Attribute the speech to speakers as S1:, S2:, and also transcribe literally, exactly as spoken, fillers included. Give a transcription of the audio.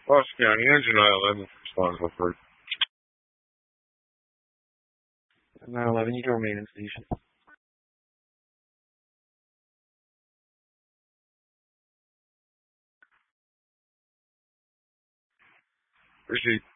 S1: Ross County, engine nine eleven, respond for free.
S2: nine eleven, you can remain in station.
S1: Proceed.